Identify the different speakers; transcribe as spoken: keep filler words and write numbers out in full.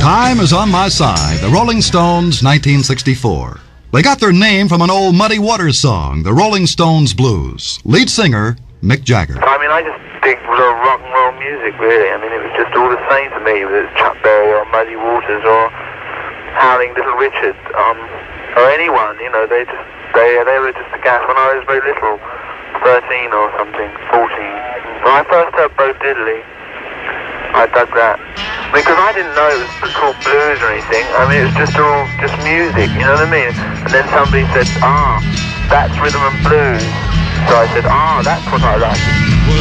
Speaker 1: Time is on my side, the Rolling Stones, nineteen sixty-four. They got their name from an old Muddy Waters song, the Rolling Stones Blues. Lead singer, Mick Jagger.
Speaker 2: I mean, I just dig little rock and roll music, really. I mean, it was just all the same to me, whether it's Chuck Berry or Muddy Waters or Howling Little Richard, um, or anyone, you know, they just, they, they were just a gas when I was very little, thirteen or something, fourteen. When I first heard Bo Diddley, I dug that. Because I didn't know it was called blues or anything. I mean, it was just all, just music, you know what I mean? And then somebody said, ah, that's rhythm and blues. So I said, ah, that's what I like.